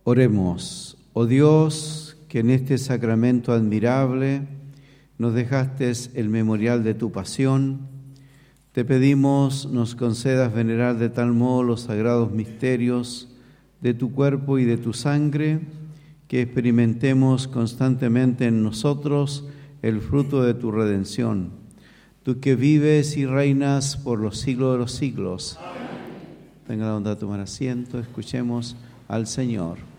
Oremos. Oh Dios, que en este sacramento admirable nos dejaste el memorial de tu pasión, te pedimos nos concedas venerar de tal modo los sagrados misterios de tu cuerpo y de tu sangre, que experimentemos constantemente en nosotros el fruto de tu redención. Tú que vives y reinas por los siglos de los siglos. Amén. Tenga la bondad de tomar asiento, escuchemos al Señor.